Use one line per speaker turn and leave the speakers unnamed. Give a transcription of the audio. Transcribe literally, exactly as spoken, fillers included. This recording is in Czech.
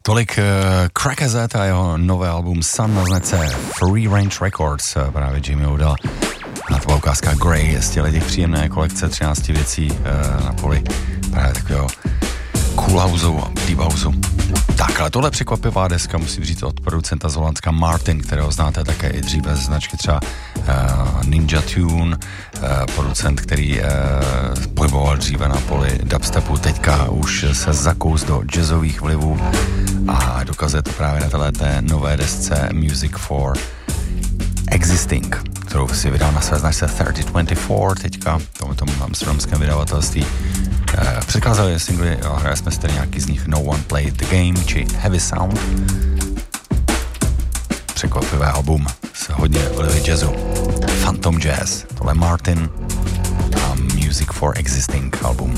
Tolik uh, Crackazet a jeho nové album Sun na značce Free Range Records, uh, právě Jimmy udal. A to byla ukázka Grey z těch příjemné kolekce třinácti věcí uh, na poli právě takového cool houseu a deep houseu. Tak, ale tohle překvapivá deska, musím říct, od producenta z Holandska Martin, kterého znáte také i dříve ze značky třeba uh, Ninja Tune, uh, producent, který uh, pohyboval dříve na poli dubstepu, teďka už se zakous do jazzových vlivů a dokazuje to právě na této nové desce Music for Existing, kterou si vydal na své značce třicet dvacet čtyři, teďka tomu tomu amsterdamském vydavatelství. Předkázali singly a hráli jsme si tady nějaký z nich No One Played the Game či Heavy Sound. Překvapivé album s hodně vlivy jazzu. Phantom Jazz, tohle Martin a Music for Existing album.